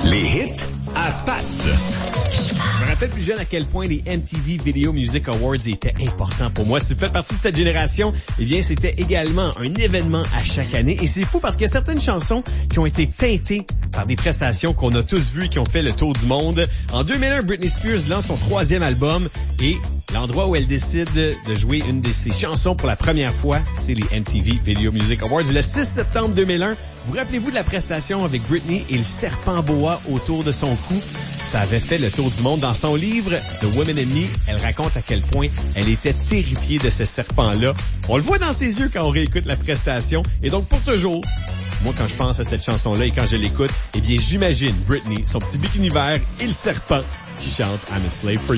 Les hits à Pat. Je me rappelle plus jeune à quel point les MTV Video Music Awards étaient importants pour moi. Si vous faites partie de cette génération, eh bien, c'était également un événement à chaque année. Et c'est fou parce qu'il y a certaines chansons qui ont été teintées par des prestations qu'on a tous vues et qui ont fait le tour du monde. En 2001, Britney Spears lance son 3e album et l'endroit où elle décide de jouer une de ses chansons pour la première fois, c'est les MTV Video Music Awards. Le 6 septembre 2001, vous rappelez-vous de la prestation avec Britney et le serpent boa autour de son cou? Ça avait fait le tour du monde. Dans son livre The Woman in Me, elle raconte à quel point elle était terrifiée de ce serpent-là. On le voit dans ses yeux quand on réécoute la prestation. Et donc, pour toujours, moi, quand je pense à cette chanson-là et quand je l'écoute, eh bien, j'imagine Britney, son petit bikini vert et le serpent qui chante I'm a Slave for You.